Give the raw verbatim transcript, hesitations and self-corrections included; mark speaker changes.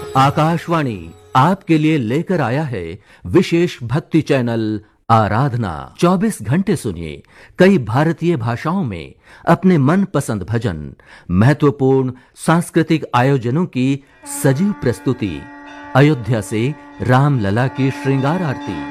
Speaker 1: आकाशवाणी आपके लिए लेकर आया है विशेष भक्ति चैनल आराधना। चौबीस घंटे सुनिए कई भारतीय भाषाओं में अपने मनपसंद भजन, महत्वपूर्ण सांस्कृतिक आयोजनों की सजीव प्रस्तुति, अयोध्या से रामलला की श्रृंगार आरती।